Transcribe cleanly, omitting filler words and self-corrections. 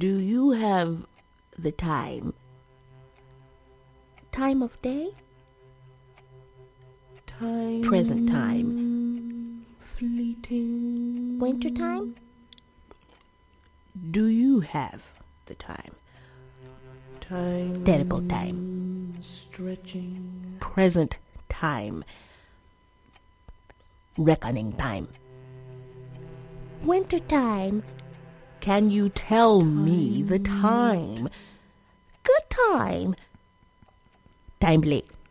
Do you have the time? Time of day? Time. Present time. Fleeting. Winter time? Do you have the time? Time. Terrible time. Stretching. Present time. Reckoning time. Winter time. Can you tell me the time? Good time. Time late.